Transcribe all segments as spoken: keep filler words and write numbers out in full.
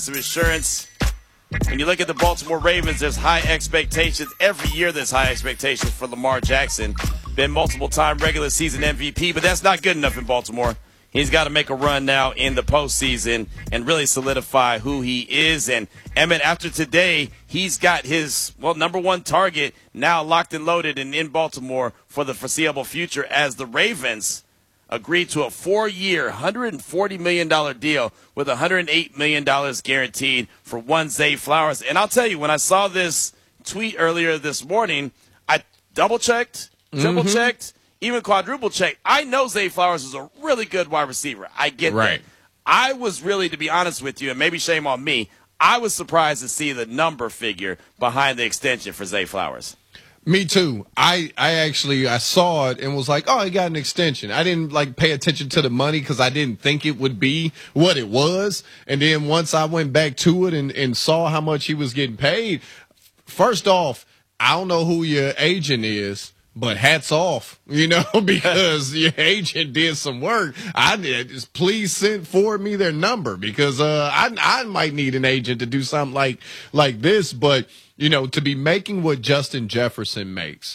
Some insurance. When you look at the Baltimore Ravens, there's high expectations. Every year there's high expectations for Lamar Jackson. Been multiple-time regular season M V P, but that's not good enough in Baltimore. He's got to make a run now in the postseason and really solidify who he is. And, Emmett, after today, he's got his, well, number one target now locked and loaded and in Baltimore for the foreseeable future as the Ravens agreed to a four-year, one hundred forty million dollars deal with one hundred eight million dollars guaranteed for one Zay Flowers. And I'll tell you, when I saw this tweet earlier this morning, I double-checked, triple-checked, mm-hmm. even quadruple-checked. I know Zay Flowers is a really good wide receiver. I get right. that. I was really, to be honest with you, and maybe shame on me, I was surprised to see the number figure behind the extension for Zay Flowers. Me too. I, I actually I saw it and was like, oh, he got an extension. I didn't like pay attention to the money because I didn't think it would be what it was. And then once I went back to it and, and saw how much he was getting paid, first off, I don't know who your agent is, but hats off, you know, because your agent did some work. I did. Just please send forward me their number because uh, I I might need an agent to do something like like this, but. You know, to be making what Justin Jefferson makes,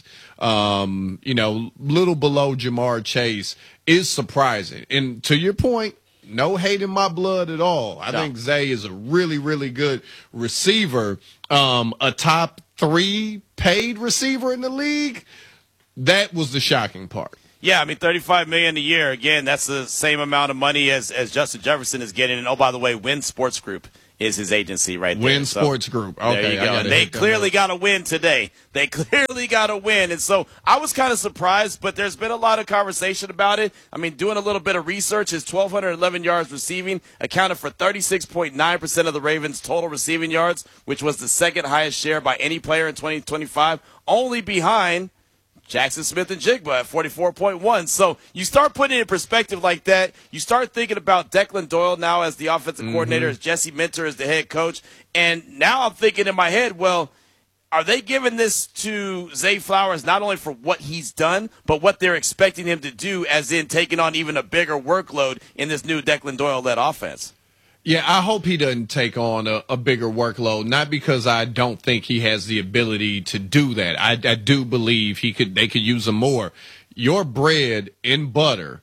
um, you know, little below Jamar Chase is surprising. And to your point, no hate in my blood at all. I no. think Zay is a really, really good receiver, um, a top three paid receiver in the league. That was the shocking part. Yeah, I mean, thirty-five million dollars a year. Again, that's the same amount of money as, as Justin Jefferson is getting. And, oh, by the way, Wynn Sports Group is his agency right there. Wynn so, Sports Group. Okay, there you go. And they clearly got to win today. They clearly got to win. And so I was kind of surprised, but there's been a lot of conversation about it. I mean, doing a little bit of research, his one thousand two hundred eleven yards receiving accounted for thirty-six point nine percent of the Ravens' total receiving yards, which was the second highest share by any player in twenty twenty-five, only behind Jackson Smith-Njigba at forty-four point one. So you start putting it in perspective like that. You start thinking about Declan Doyle now as the offensive mm-hmm. coordinator, as Jesse Minter as the head coach. And now I'm thinking in my head, well, are they giving this to Zay Flowers not only for what he's done, but what they're expecting him to do, as in taking on even a bigger workload in this new Declan Doyle-led offense? Yeah, I hope he doesn't take on a, a bigger workload, not because I don't think he has the ability to do that. I, I do believe he could. They could use him more. Your bread and butter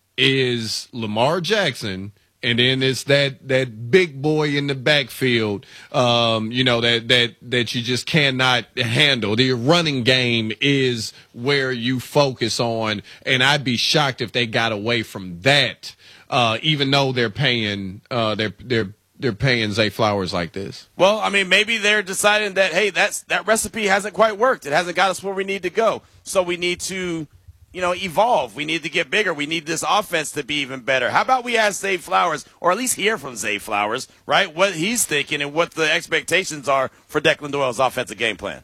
is Lamar Jackson, and then it's that, that big boy in the backfield, um, you know, that, that, that you just cannot handle. The running game is where you focus on, and I'd be shocked if they got away from that. Uh, even though they're paying, uh, they're they're they're paying Zay Flowers like this. Well, I mean, maybe they're deciding that hey, that's that recipe hasn't quite worked. It hasn't got us where we need to go. So we need to, you know, evolve. We need to get bigger. We need this offense to be even better. How about we ask Zay Flowers, or at least hear from Zay Flowers, right? What he's thinking and what the expectations are for Declan Doyle's offensive game plan.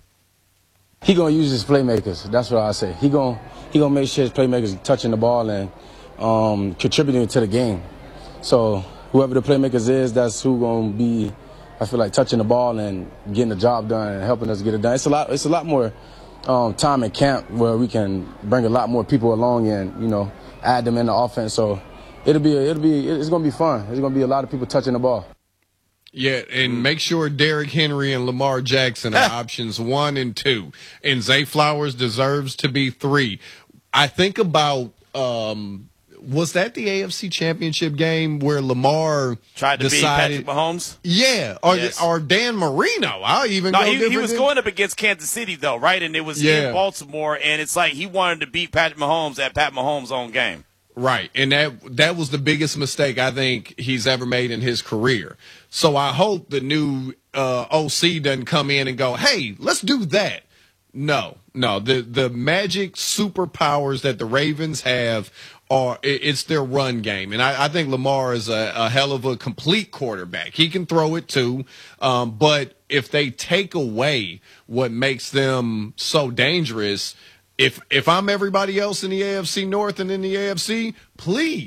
He gonna use his playmakers. That's what I say. He gonna he gonna make sure his playmakers touching the ball and. Um, contributing to the game. So whoever the playmakers is, that's who gonna be, I feel like, touching the ball and getting the job done and helping us get it done. It's a lot. It's a lot more um, time in camp where we can bring a lot more people along and you know add them in the offense. So it'll be it'll be it's gonna be fun. There's gonna be a lot of people touching the ball. Yeah, and make sure Derrick Henry and Lamar Jackson are options one and two, and Zay Flowers deserves to be three. I think about. Um, Was that the A F C Championship game where Lamar tried to decided, beat Patrick Mahomes? Yeah, or, yes. or Dan Marino. I'll even no, go he, he was than, going up against Kansas City, though, right? And it was yeah. in Baltimore, and it's like he wanted to beat Patrick Mahomes at Pat Mahomes' own game. Right, and that that was the biggest mistake I think he's ever made in his career. So I hope the new uh, O C doesn't come in and go, hey, let's do that. No, no, the the magic superpowers that the Ravens have are it's their run game, and I, I think Lamar is a, a hell of a complete quarterback. He can throw it too, um, but if they take away what makes them so dangerous, if if I'm everybody else in the A F C North and in the A F C, please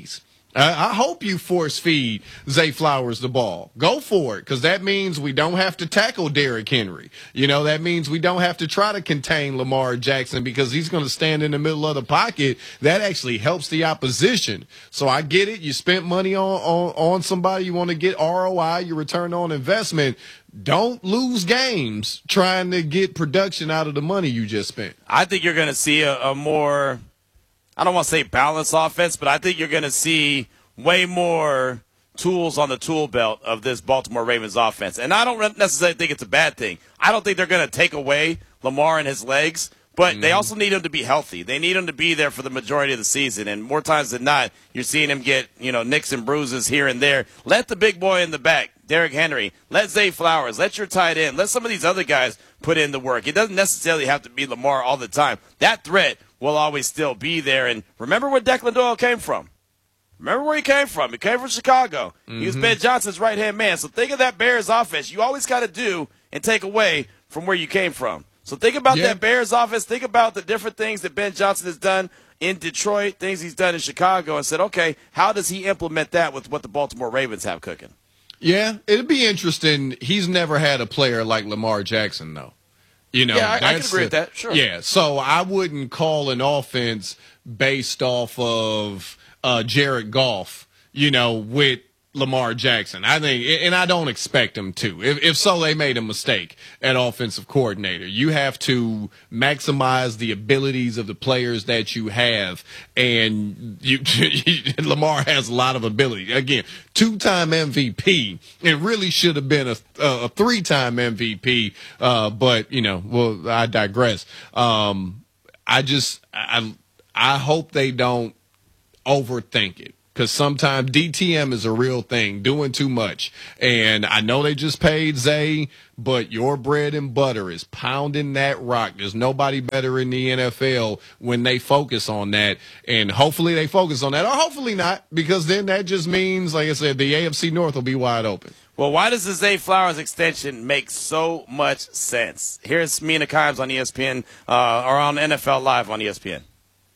I hope you force feed Zay Flowers the ball. Go for it, because that means we don't have to tackle Derrick Henry. You know, that means we don't have to try to contain Lamar Jackson because he's going to stand in the middle of the pocket. That actually helps the opposition. So I get it. You spent money on, on, on somebody. You want to get R O I, your return on investment. Don't lose games trying to get production out of the money you just spent. I think you're going to see a, a more – I don't want to say balanced offense, but I think you're going to see way more tools on the tool belt of this Baltimore Ravens offense. And I don't necessarily think it's a bad thing. I don't think they're going to take away Lamar and his legs, but mm-hmm. they also need him to be healthy. They need him to be there for the majority of the season. And more times than not, you're seeing him get, you know, nicks and bruises here and there. Let the big boy in the back, Derrick Henry, let Zay Flowers, let your tight end, let some of these other guys put in the work. It doesn't necessarily have to be Lamar all the time. That threat will always still be there. And remember where Declan Doyle came from. Remember where he came from. He came from Chicago. Mm-hmm. He was Ben Johnson's right-hand man. So think of that Bears offense. You always got to do and take away from where you came from. So think about yeah. that Bears offense. Think about the different things that Ben Johnson has done in Detroit, things he's done in Chicago, and said, okay, how does he implement that with what the Baltimore Ravens have cooking? Yeah, it'd be interesting. He's never had a player like Lamar Jackson, though. You know, yeah, I, I can agree a, with that. Sure. Yeah, so I wouldn't call an offense based off of uh, Jared Goff, you know, with Lamar Jackson. I think, and I don't expect them to. If, if so, they made a mistake at offensive coordinator. You have to maximize the abilities of the players that you have, and you, Lamar has a lot of ability. Again, two-time M V P. It really should have been a, a three-time M V P, uh, but you know, well, I digress. Um, I just, I, I hope they don't overthink it. Because sometimes D T M is a real thing, doing too much. And I know they just paid Zay, but your bread and butter is pounding that rock. There's nobody better in the N F L when they focus on that. And hopefully they focus on that, or hopefully not, because then that just means, like I said, the A F C North will be wide open. Well, why does the Zay Flowers extension make so much sense? Here's Mina Kimes on E S P N, uh, or on N F L Live on E S P N.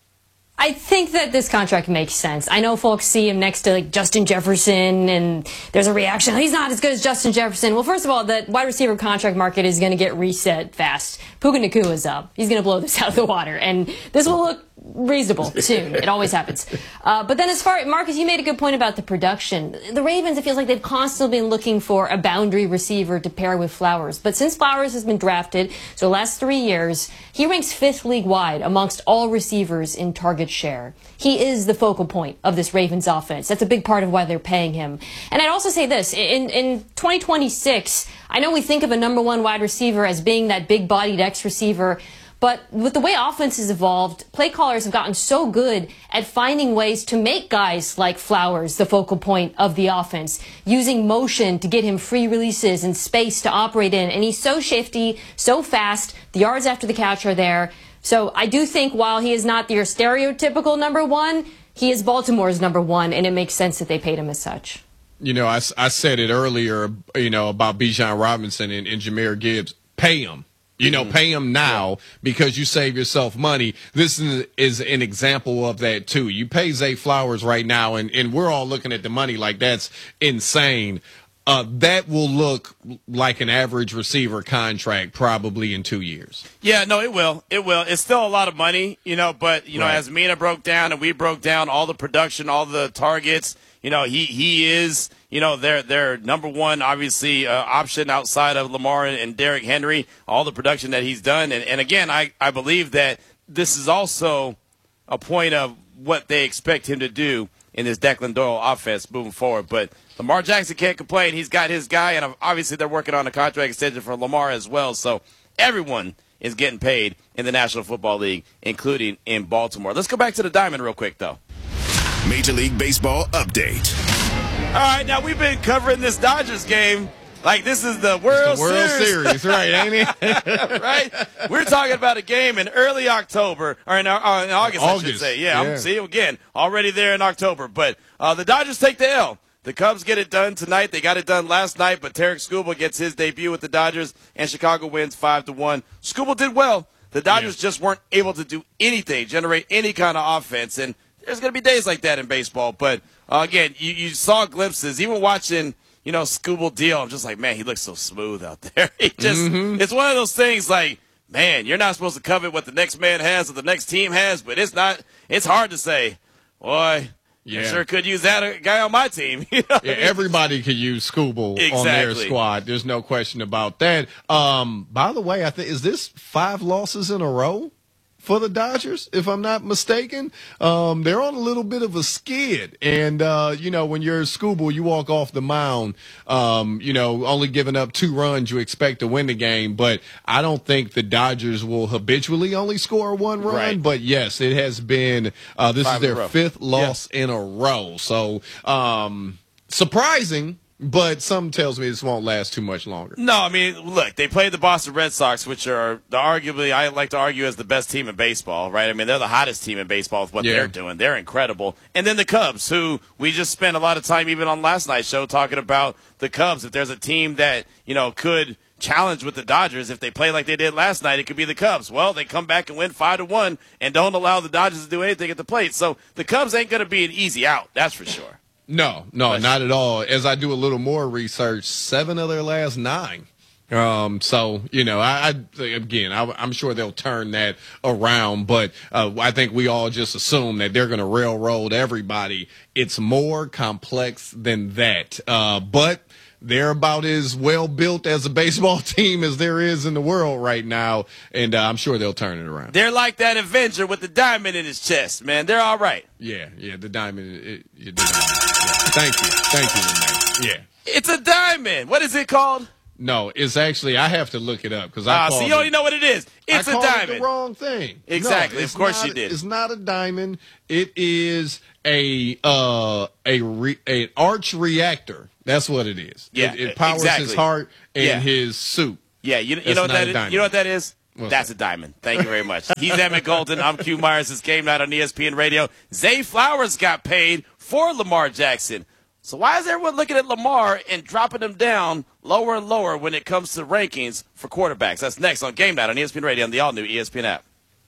I think that this contract makes sense. I know folks see him next to like Justin Jefferson, and there's a reaction. He's not as good as Justin Jefferson. Well, first of all, the wide receiver contract market is going to get reset fast. Puka Nacua is up. He's going to blow this out of the water, and this will look reasonable soon. It always happens. Uh, but then as far, Marcus, you made a good point about the production. The Ravens, it feels like they've constantly been looking for a boundary receiver to pair with Flowers. But since Flowers has been drafted, so the last three years, he ranks fifth league-wide amongst all receivers in target share. He is the focal point of this Ravens offense. That's a big part of why they're paying him. And I'd also say this, in, in twenty twenty-six, I know we think of a number one wide receiver as being that big-bodied X receiver, but with the way offense has evolved, play callers have gotten so good at finding ways to make guys like Flowers the focal point of the offense, using motion to get him free releases and space to operate in. And he's so shifty, so fast, the yards after the catch are there. So I do think while he is not your stereotypical number one, he is Baltimore's number one, and it makes sense that they paid him as such. You know, I, I said it earlier, you know, about Bijan Robinson and, and Jahmyr Gibbs. Pay him. You know, pay him now yeah. because you save yourself money. This is, is an example of that, too. You pay Zay Flowers right now, and, and we're all looking at the money like that's insane. Uh, that will look like an average receiver contract probably in two years. Yeah, no, it will. It will. It's still a lot of money, you know, but, you know, right. as Mina broke down and we broke down all the production, all the targets, you know, he, he is, you know, their their number one, obviously, uh, option outside of Lamar and, and Derrick Henry, all the production that he's done. And, and again, I, I believe that this is also a point of what they expect him to do in this Declan Doyle offense moving forward. But Lamar Jackson can't complain. He's got his guy, and obviously they're working on a contract extension for Lamar as well. So everyone is getting paid in the National Football League, including in Baltimore. Let's go back to the diamond real quick, though. Major League Baseball update. All right, now we've been covering this Dodgers game like this is the World, the World Series. Series, right, ain't it? Right? We're talking about a game in early October, or in, uh, in August, August, I should say. Yeah, yeah. I'm see again, already there in October. But uh, the Dodgers take the L. The Cubs get it done tonight. They got it done last night, but Tarek Skubal gets his debut with the Dodgers, and Chicago wins five to one. Skubal did well. The Dodgers yeah. just weren't able to do anything, generate any kind of offense, and there's going to be days like that in baseball. But, uh, again, you, you saw glimpses. Even watching, you know, Scooble Deal, I'm just like, man, he looks so smooth out there. He just, mm-hmm. It's one of those things like, man, you're not supposed to covet what the next man has or the next team has, but it's not, it's hard to say, boy, yeah. I sure could use that guy on my team. You know yeah, everybody could use Scooble exactly. on their squad. There's no question about that. Um, by the way, I think is this five losses in a row for the Dodgers, if I'm not mistaken? Um, they're on a little bit of a skid. And, uh, you know, when you're Scooble, you walk off the mound, um, you know, only giving up two runs, you expect to win the game. But I don't think the Dodgers will habitually only score one run. Right. But, yes, it has been uh, – this Five is their fifth loss yeah. in a row. So, um, surprising. But something tells me this won't last too much longer. No, I mean, look, they played the Boston Red Sox, which are the arguably, I like to argue, as the best team in baseball, right? I mean, they're the hottest team in baseball with what yeah. they're doing. They're incredible. And then the Cubs, who we just spent a lot of time even on last night's show talking about the Cubs. If there's a team that, you know, could challenge with the Dodgers, if they play like they did last night, it could be the Cubs. Well, they come back and win five to one and don't allow the Dodgers to do anything at the plate. So the Cubs ain't going to be an easy out, that's for sure. No, no, not at all. As I do a little more research, seven of their last nine. Um, so, you know, I, I again, I, I'm sure they'll turn that around, but uh, I think we all just assume that they're going to railroad everybody. It's more complex than that. Uh, but they're about as well built as a baseball team as there is in the world right now, and uh, I'm sure they'll turn it around. They're like that Avenger with the diamond in his chest, man. They're all right. Yeah, yeah, the diamond. It, it, the diamond. Yeah. Thank you, thank you, Renee. Yeah, it's a diamond. What is it called? No, it's actually, I have to look it up because I. Ah, so you already know what it is. It's I a diamond. It the wrong thing. Exactly. No, of course not, you did. It's not a diamond. It is a uh a re, an arch reactor. That's what it is. Yeah, it, it powers exactly. his heart and yeah. his suit. Yeah, you, you know what that is? You know what that is? What's That's that? a diamond. Thank you very much. He's Emmett Golden. I'm Q Myers. It's Game Night on E S P N Radio. Zay Flowers got paid for Lamar Jackson. So why is everyone looking at Lamar and dropping him down lower and lower when it comes to rankings for quarterbacks? That's next on Game Night on E S P N Radio on the all-new E S P N app.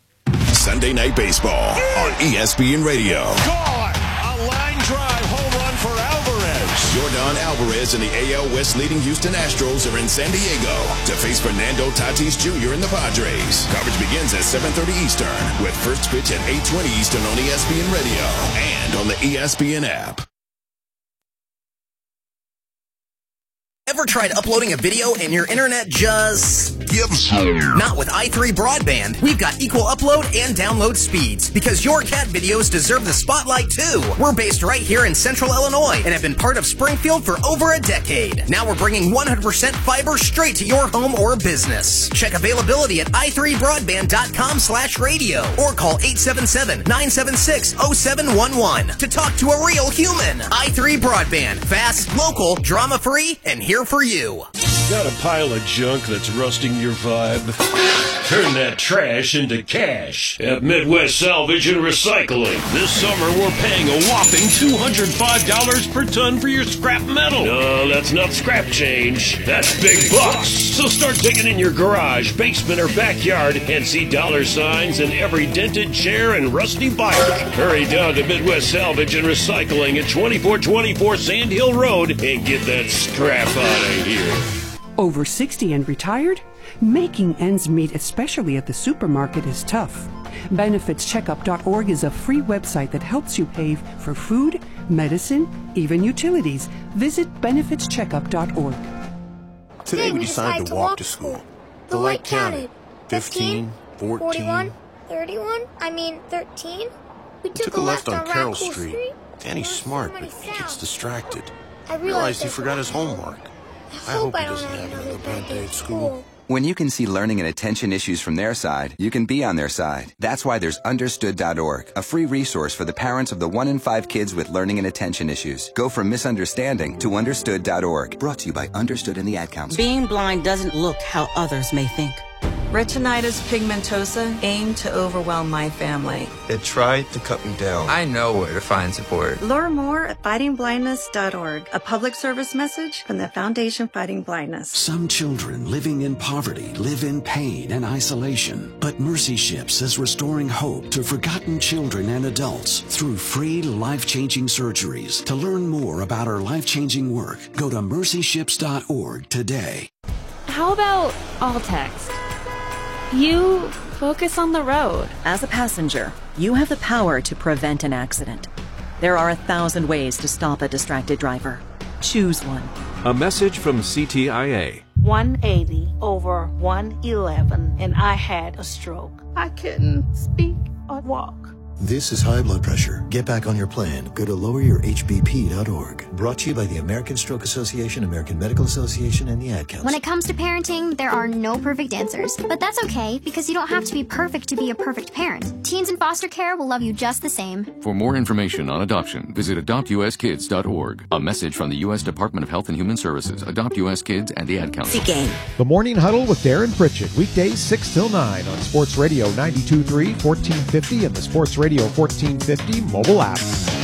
Sunday Night Baseball on E S P N Radio. Gone! A line drive home run for Alvarez. Yordan Alvarez and the A L West leading Houston Astros are in San Diego to face Fernando Tatis Junior and the Padres. Coverage begins at seven thirty Eastern with first pitch at eight twenty Eastern on E S P N Radio and on the E S P N app. Ever tried uploading a video and your internet just gives up? Not with i three Broadband. We've got equal upload and download speeds because your cat videos deserve the spotlight too. We're based right here in Central Illinois and have been part of Springfield for over a decade. Now we're bringing one hundred percent fiber straight to your home or business. Check availability at i three broadband dot com slash radio or call eight seven seven, nine seven six, zero seven one one to talk to a real human. i three Broadband. Fast, local, drama-free, and here for you. Got a pile of junk that's rusting your vibe? Turn that trash into cash at Midwest Salvage and Recycling. This summer, we're paying a whopping two hundred five dollars per ton for your scrap metal. No, that's not scrap change. That's big bucks. So start digging in your garage, basement, or backyard and see dollar signs in every dented chair and rusty bike. Hurry down to Midwest Salvage and Recycling at twenty-four twenty-four Sand Hill Road and get that scrap out of here. Over sixty and retired? Making ends meet, especially at the supermarket, is tough. benefits checkup dot org is a free website that helps you pay for food, medicine, even utilities. Visit benefits checkup dot org. Today we decided to walk to school. The light counted. fifteen, fourteen, forty-one, thirty-one, I mean thirteen. We took, took a left on Carroll Street. Danny's smart, but he gets distracted. I realized he forgot his homework. I hope he doesn't have another bad day at school. When you can see learning and attention issues from their side, you can be on their side. That's why there's understood dot org, a free resource for the parents of the one in five kids with learning and attention issues. Go from misunderstanding to understood dot org. Brought to you by Understood and the Ad Council. Being blind doesn't look how others may think. Retinitis pigmentosa aimed to overwhelm my family. It tried to cut me down. I know where to find support. Learn more at fighting blindness dot org, a public service message from the Foundation Fighting Blindness. Some children living in poverty live in pain and isolation, but Mercy Ships is restoring hope to forgotten children and adults through free life-changing surgeries. To learn more about our life-changing work, go to mercy ships dot org today. How about all text? You focus on the road. As a passenger, you have the power to prevent an accident. There are a thousand ways to stop a distracted driver. Choose one. A message from C T I A. one eighty over one eleven, and I had a stroke. I couldn't speak or walk. This is high blood pressure. Get back on your plan. Go to lower your H B P dot org. Brought to you by the American Stroke Association, American Medical Association, and the Ad Council. When it comes to parenting, there are no perfect answers. But that's okay, because you don't have to be perfect to be a perfect parent. Teens in foster care will love you just the same. For more information on adoption, visit adopt U S kids dot org. A message from the U S Department of Health and Human Services, Adopt U S Kids, and the Ad Council. The Morning Huddle with Darren Pritchett, weekdays six till nine on Sports Radio ninety-two point three, fourteen fifty, and the Sports Radio fourteen fifty mobile app.